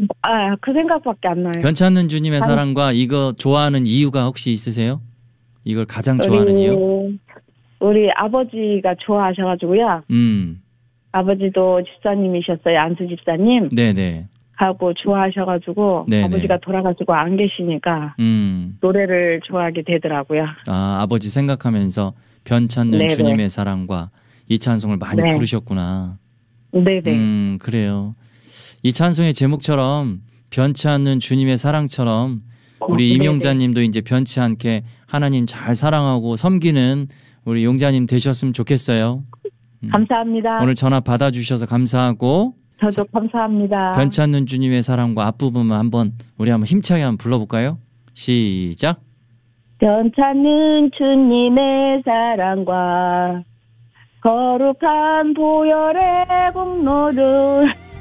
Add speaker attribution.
Speaker 1: 그 생각밖에 안 나요.
Speaker 2: 변치 않는 주님의
Speaker 1: 참,
Speaker 2: 사랑과 이거 좋아하는 이유가 혹시 있으세요? 이걸 가장 좋아하는 이유?
Speaker 1: 우리 아버지가 좋아하셔가지고요. 아버지도 집사님이셨어요. 안수 집사님.
Speaker 2: 네네.
Speaker 1: 하고 좋아하셔가지고
Speaker 2: 네네.
Speaker 1: 아버지가 돌아가시고 안 계시니까 노래를 좋아하게 되더라고요.
Speaker 2: 아버지 생각하면서 변치 않는
Speaker 1: 네네.
Speaker 2: 주님의 사랑과 이 찬송을 많이
Speaker 1: 네.
Speaker 2: 부르셨구나.
Speaker 1: 네네.
Speaker 2: 그래요. 이 찬송의 제목처럼 변치 않는 주님의 사랑처럼 우리
Speaker 1: 네네.
Speaker 2: 임용자님도 이제 변치 않게 하나님 잘 사랑하고 섬기는 우리 용자님 되셨으면 좋겠어요.
Speaker 1: 감사합니다.
Speaker 2: 오늘 전화 받아주셔서 감사하고
Speaker 1: 저도 감사합니다.
Speaker 2: 변치 않는 주님의 사랑과 앞부분만 한번 우리 한번 힘차게 한번 불러볼까요? 시작.
Speaker 1: 변찮는 주님의 사랑과 거룩한 보혈의 공로를